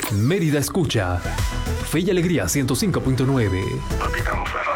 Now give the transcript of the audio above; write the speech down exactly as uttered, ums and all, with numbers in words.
Mérida escucha. Fe y Alegría ciento cinco punto nueve.